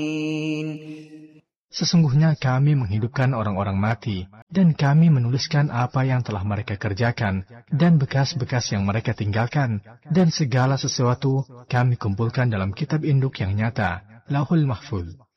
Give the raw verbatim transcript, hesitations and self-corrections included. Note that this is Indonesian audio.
Sesungguhnya kami menghidupkan orang-orang mati, dan kami menuliskan apa yang telah mereka kerjakan, dan bekas-bekas yang mereka tinggalkan, dan segala sesuatu kami kumpulkan dalam kitab induk yang nyata, Lauhul Mahfuz.